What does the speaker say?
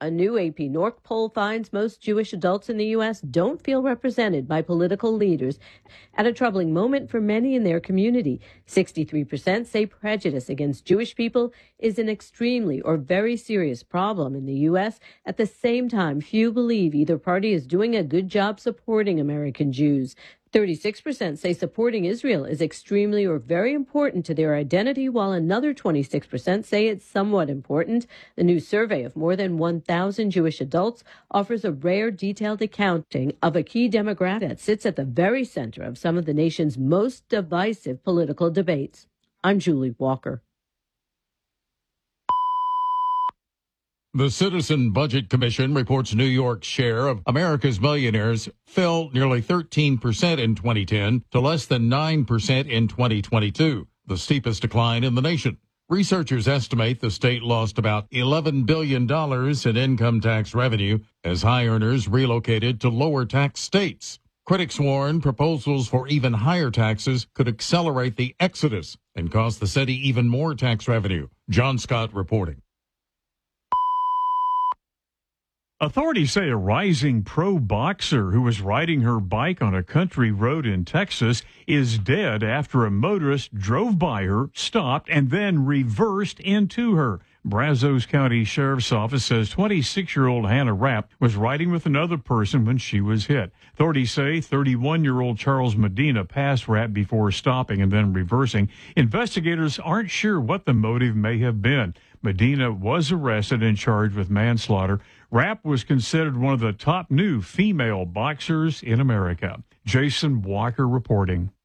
A new AP North poll finds most Jewish adults in the U.S. don't feel represented by political leaders at a troubling moment for many in their community. 63% say prejudice against Jewish people is an extremely or very serious problem in the U.S. At the same time, few believe either party is doing a good job supporting American Jews. 36% say supporting Israel is extremely or very important to their identity, while another 26% say it's somewhat important. The new survey of more than 1,000 Jewish adults offers a rare, detailed accounting of a key demographic that sits at the very center of some of the nation's most divisive political debates. I'm Julie Walker. The Citizen Budget Commission reports New York's share of America's millionaires fell nearly 13% in 2010 to less than 9% in 2022, the steepest decline in the nation. Researchers estimate the state lost about $11 billion in income tax revenue as high earners relocated to lower tax states. Critics warn proposals for even higher taxes could accelerate the exodus and cost the city even more tax revenue. John Scott reporting. Authorities say a rising pro boxer who was riding her bike on a country road in Texas is dead after a motorist drove by her, stopped, and then reversed into her. Brazos County Sheriff's Office says 26-year-old Hannah Rapp was riding with another person when she was hit. Authorities say 31-year-old Charles Medina passed Rapp before stopping and then reversing. Investigators aren't sure what the motive may have been. Medina was arrested and charged with manslaughter. Rapp was considered one of the top new female boxers in America. Jason Walker reporting.